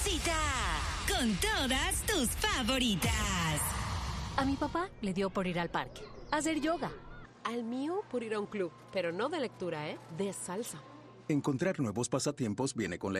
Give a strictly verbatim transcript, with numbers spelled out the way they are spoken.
cita con todas tus favoritas. A mi papá le dio por ir al parque, a hacer yoga. Al mío por ir a un club, pero no de lectura, ¿eh? De salsa. Encontrar nuevos pasatiempos viene con la